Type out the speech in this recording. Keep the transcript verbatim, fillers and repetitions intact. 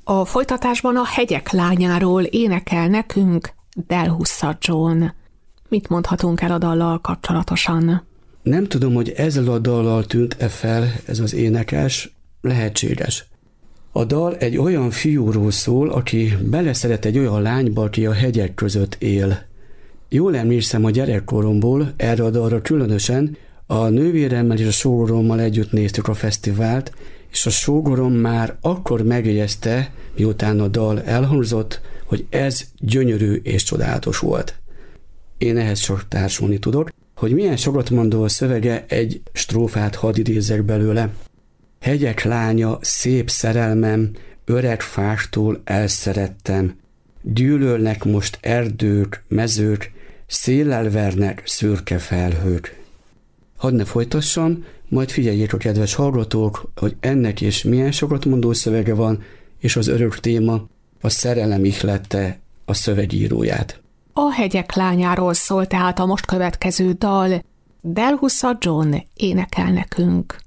A folytatásban a Hegyek lányáról énekel nekünk Delhussa John. Mit mondhatunk el a dallal kapcsolatosan? Nem tudom, hogy ezzel a dallal tűnt-e fel ez az énekes, lehetséges. A dal egy olyan fiúról szól, aki beleszeret egy olyan lányba, aki a hegyek között él. Jól emlékszem a gyerekkoromból, erre a dalra különösen, a nővéremmel és a sógorommal együtt néztük a fesztivált, és a sógorom már akkor megjegyezte, miután a dal elhangzott, hogy ez gyönyörű és csodálatos volt. Én ehhez csak társulni tudok, hogy milyen sokat mondó a szövege, egy strófát hadd idézzek belőle. Hegyek lánya, szép szerelmem, öreg fástól elszerettem. Gyűlölnek most erdők, mezők, széllel vernek szürke felhők. Hadd ne folytassam, majd figyeljék a kedves hallgatók, hogy ennek is milyen sokat mondó szövege van, és az örök téma a szerelem ihlette a szövegíróját. A Hegyek lányáról szól tehát a most következő dal. Delhussa John énekel nekünk.